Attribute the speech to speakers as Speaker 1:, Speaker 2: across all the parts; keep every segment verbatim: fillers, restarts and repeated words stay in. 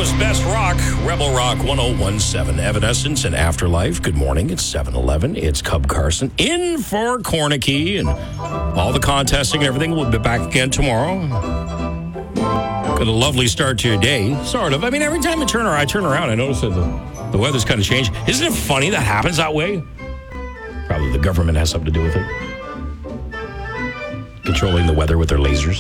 Speaker 1: was Best Rock, Rebel Rock one oh one seven. Evanescence and Afterlife. Good morning. It's seven eleven. It's Cub Carson in for Cornicky and all the contesting and everything. We'll be back again tomorrow. Got a lovely start to your day, sort of. I mean, every time I turn around, I turn around, I notice that the, the weather's kind of changed. Isn't it funny that happens that way? Probably the government has something to do with it. Controlling the weather with their lasers.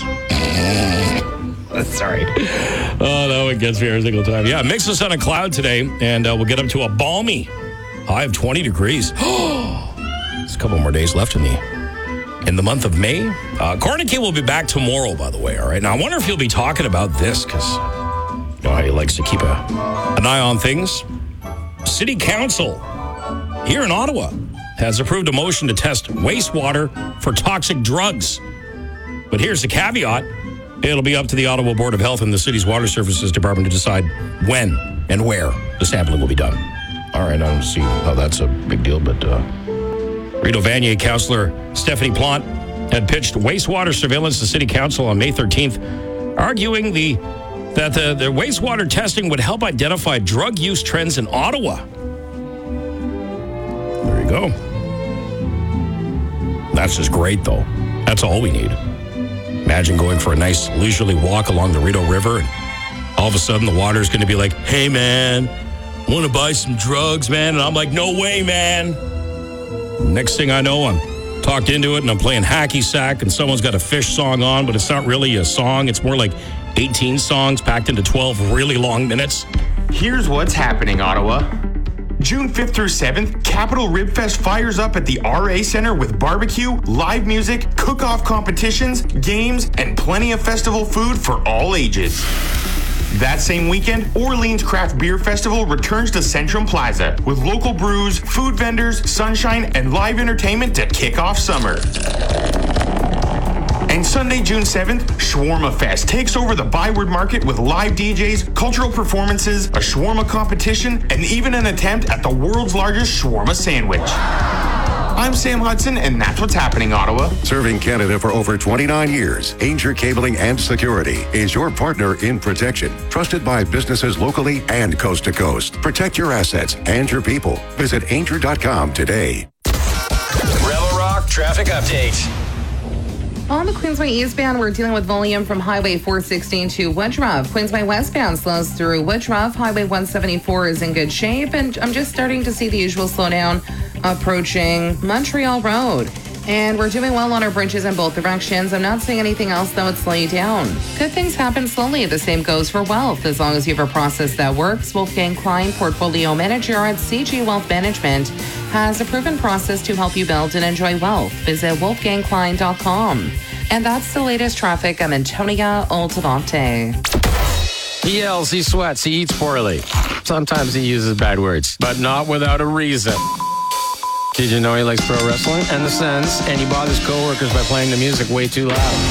Speaker 1: Sorry. Oh, that one gets me every single time. Yeah, mix of sun and cloud today, and uh, we'll get up to a balmy high of twenty degrees. There's a couple more days left in the in the month of May. Uh, Cornicky will be back tomorrow, by the way, all right? Now, I wonder if he'll be talking about this, because you know how he likes to keep a, an eye on things. City Council here in Ottawa has approved a motion to test wastewater for toxic drugs. But here's the caveat. It'll be up to the Ottawa Board of Health and the city's Water Services Department to decide when and where the sampling will be done. All right, I don't see how that's a big deal, but uh, Rideau Vanier Councillor Stephanie Plante had pitched wastewater surveillance to City Council on May thirteenth, arguing the that the, the wastewater testing would help identify drug use trends in Ottawa. There you go. That's just great, though. That's all we need. Imagine going for a nice leisurely walk along the Rideau River, and all of a sudden the water's going to be like, hey, man, want to buy some drugs, man? And I'm like, no way, man. Next thing I know, I'm talked into it, and I'm playing hacky sack, and someone's got a Fish song on, but it's not really a song. It's more like eighteen songs packed into twelve really long minutes.
Speaker 2: Here's what's happening, Ottawa. June fifth through seventh, Capital Rib Fest fires up at the R A Centre with barbecue, live music, cook-off competitions, games, and plenty of festival food for all ages. That same weekend, Orleans Craft Beer Festival returns to Centrum Plaza with local brews, food vendors, sunshine, and live entertainment to kick off summer. And Sunday, June seventh, Shawarma Fest takes over the Byward Market with live D Js, cultural performances, a shawarma competition, and even an attempt at the world's largest shawarma sandwich. I'm Sam Hudson, and that's what's happening, Ottawa.
Speaker 3: Serving Canada for over twenty-nine years, Ainger Cabling and Security is your partner in protection. Trusted by businesses locally and coast to coast. Protect your assets and your people. Visit ainger dot com today.
Speaker 4: Rebel Rock Traffic Update.
Speaker 5: On the Queensway eastbound, we're dealing with volume from Highway four sixteen to Woodruff. Queensway westbound slows through Woodruff. Highway one seventy-four is in good shape, and I'm just starting to see the usual slowdown approaching Montreal Road. And we're doing well on our bridges in both directions. I'm not seeing anything else that would slow you down. Good things happen slowly. The same goes for wealth. As long as you have a process that works, Wolfgang Klein, Portfolio Manager at C G Wealth Management, has a proven process to help you build and enjoy wealth. Visit wolfgang klein dot com. And that's the latest traffic. I'm Antonia Oltavante.
Speaker 6: He yells, he sweats, he eats poorly. Sometimes he uses bad words, but not without a reason. Did you know he likes pro wrestling and the Sens, and he bothers coworkers by playing the music way too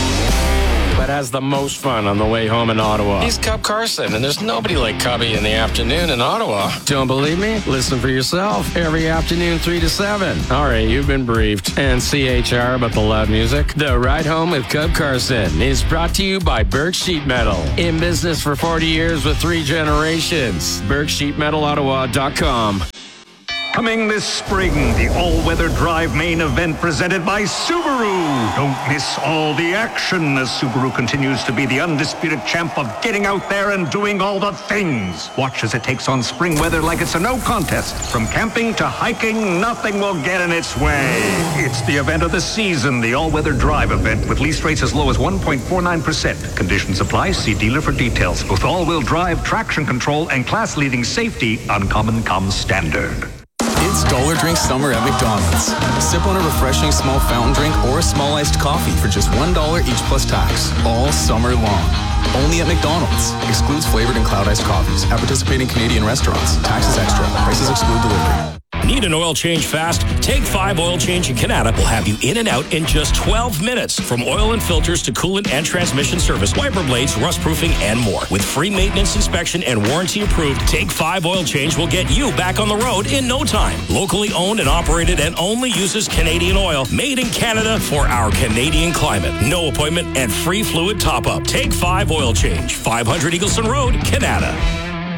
Speaker 6: loud, but has the most fun on the way home in Ottawa? He's Cub Carson, and there's nobody like Cubby in the afternoon in Ottawa. Don't believe me? Listen for yourself. Every afternoon, three to seven. All right, you've been briefed. And C H R about the loud music? The Ride Home with Cub Carson is brought to you by Burke Sheet Metal. In business for forty years with three generations. burke sheet metal ottawa dot com.
Speaker 7: Coming this spring, the all-weather drive main event presented by Subaru. Don't miss all the action as Subaru continues to be the undisputed champ of getting out there and doing all the things. Watch as it takes on spring weather like it's a no contest. From camping to hiking, nothing will get in its way. It's the event of the season, the all-weather drive event with lease rates as low as one point four nine percent. Conditions apply. See dealer for details. With all-wheel drive, traction control, and class-leading safety, Uncommon comes standard.
Speaker 8: It's Dollar Drink Summer at McDonald's. Sip on a refreshing small fountain drink or a small iced coffee for just one dollar each plus tax, all summer long. Only at McDonald's. Excludes flavored and cloud iced coffees at participating Canadian restaurants. Taxes extra. Prices exclude delivery.
Speaker 1: Need an oil change fast? Take five Oil Change in Canada will have you in and out in just twelve minutes. From oil and filters to coolant and transmission service, wiper blades, rust proofing, and more. With free maintenance inspection and warranty approved, Take five Oil Change will get you back on the road in no time. Locally owned and operated and only uses Canadian oil. Made in Canada for our Canadian climate. No appointment and free fluid top-up. Take five Oil Change. five hundred Eagleson Road, Canada.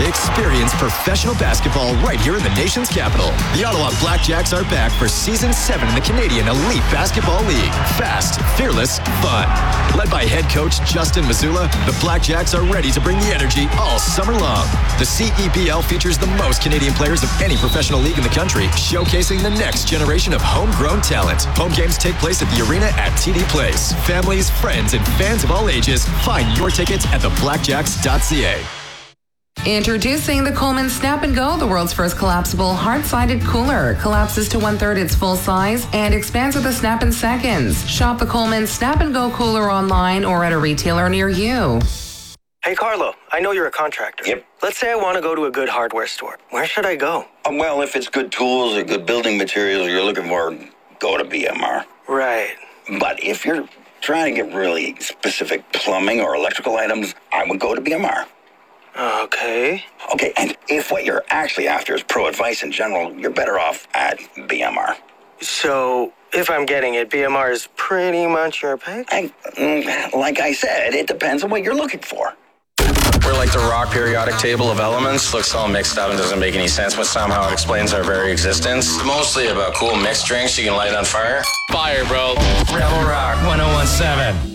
Speaker 9: Experience professional basketball right here in the nation's capital. The Ottawa Blackjacks are back for Season seven in the Canadian Elite Basketball League. Fast, fearless, fun. Led by head coach Justin Mazzulla, the Blackjacks are ready to bring the energy all summer long. The C E B L features the most Canadian players of any professional league in the country, showcasing the next generation of homegrown talent. Home games take place at the arena at T D Place. Families, friends, and fans of all ages, find your tickets at the blackjacks dot c a.
Speaker 5: Introducing the Coleman Snap and Go, the world's first collapsible hard-sided cooler. Collapses to one-third its full size and expands with a snap in seconds. Shop the Coleman Snap and Go cooler online or at a retailer near you.
Speaker 10: Hey, Carlo, I know you're a contractor.
Speaker 11: Yep.
Speaker 10: Let's say I want to go to a good hardware store. Where should I go?
Speaker 11: Um, well, if it's good tools or good building materials you're looking for, go to B M R.
Speaker 10: Right.
Speaker 11: But if you're trying to get really specific plumbing or electrical items, I would go to B M R.
Speaker 10: Okay.
Speaker 11: Okay, and if what you're actually after is pro advice in general, you're better off at B M R.
Speaker 10: So, if I'm getting it, B M R is pretty much your pick?
Speaker 11: I, like I said, it depends on what you're looking for.
Speaker 6: We're like the rock periodic table of elements. Looks all mixed up and doesn't make any sense, but somehow it explains our very existence. Mostly about cool mixed drinks you can light on fire.
Speaker 4: Fire, bro.
Speaker 6: Rebel Rock one oh one seven.